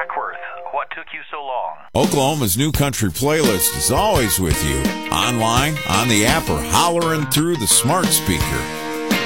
Hackworth, what took you so long? Oklahoma's New Country playlist is always with you, online, on the app, or hollering through the smart speaker.